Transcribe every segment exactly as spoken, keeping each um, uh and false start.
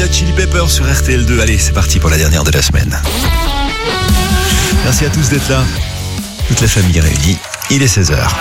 Red Hot Chili Peppers sur R T L deux. Allez, c'est parti pour la dernière de la semaine. Merci à tous d'être là. Toute la famille est réunie. Il est seize heures.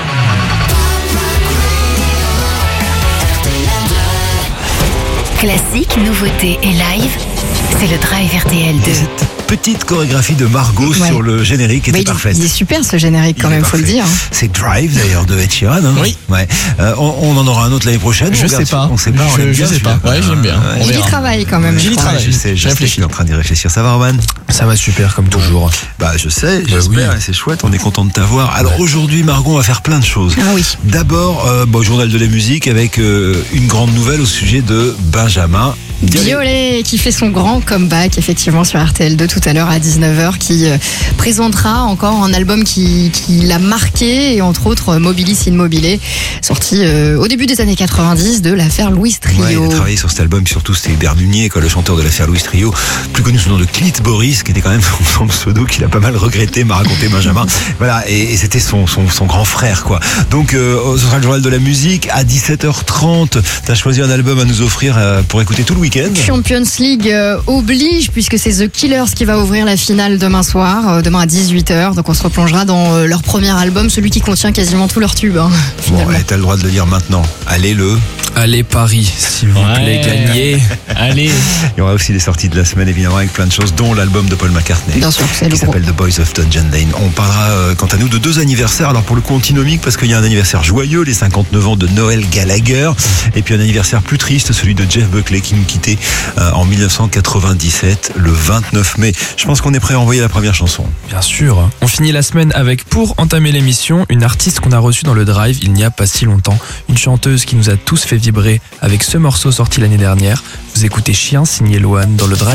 Classique, nouveauté et live, c'est le Drive R T L deux. Cette petite chorégraphie de Margot Ouais. sur le générique était Bah, il, parfaite. il est super ce générique quand Il est même, faut le parfait. dire. C'est Drive d'ailleurs de Ed Sheeran. Hein. Oui. Ouais. Euh, on, on en aura un autre l'année prochaine. Je on regarde sais pas. On sait pas. on Je- aime je bien, sais celui-là. pas. Ouais, j'aime bien. Ouais. On Il y verra. travaille quand même. J'y je crois. travaille. Je sais, je Je sais réfléchis. qu'il est en train d'y réfléchir. Ça va, Roman? Ça va super comme toujours. Bah, je sais, Bah j'espère, oui. et c'est chouette, on est content de t'avoir. Alors aujourd'hui, Margot, on va faire plein de choses. Ah oui. D'abord, euh, bon, journal de la musique avec euh, une grande nouvelle au sujet de Benjamin Biolay qui fait son grand comeback effectivement sur R T L deux tout à l'heure à dix-neuf heures, qui euh, présentera encore un album qui, qui l'a marqué, et entre autres Mobilis in Mobile, sorti euh, au début des années quatre-vingt-dix de l'affaire Louis Trio. Ouais, il a travaillé sur cet album, surtout c'était Bernunier, quoi, le chanteur de l'affaire Louis Trio, plus connu sous le nom de Clit Boris, qui était quand même son, son pseudo qu'il a pas mal regretté, m'a raconté Benjamin. Voilà, et, et c'était son, son, son grand frère, quoi. Donc, euh, ce sera le journal de la musique à dix-sept heures trente. T'as choisi un album à nous offrir euh, pour écouter tout le week-end. Champions League euh, oblige, puisque c'est The Killers qui va ouvrir la finale demain soir, euh, demain à dix-huit heures. Donc on se replongera dans euh, leur premier album, celui qui contient quasiment tous leurs tubes. Hein, Bon, finalement. et t'as le droit de le dire maintenant. Allez le. Allez Paris, s'il vous plaît, gagnez. Allez. Il y aura aussi les sorties de la semaine, évidemment, avec plein de choses, dont l'album de Paul McCartney. Bien sûr, c'est le Qui gros. s'appelle The Boys of Dungeon Lane. On parlera, euh, quant à nous, de deux anniversaires. Alors, pour le coup, antinomique, parce qu'il y a un anniversaire joyeux, les cinquante-neuf ans de Noel Gallagher. Et puis un anniversaire plus triste, celui de Jeff Buckley, qui nous quittait euh, en dix-neuf cent quatre-vingt-dix-sept, le vingt-neuf mai. Je pense qu'on est prêt à envoyer la première chanson. Bien sûr. On finit la semaine avec, pour entamer l'émission, une artiste qu'on a reçue dans le Drive il n'y a pas si longtemps. Une chanteuse qui nous a tous fait vibrer avec ce morceau sorti l'année dernière. Vous écoutez Chien signé Loane dans le Drive.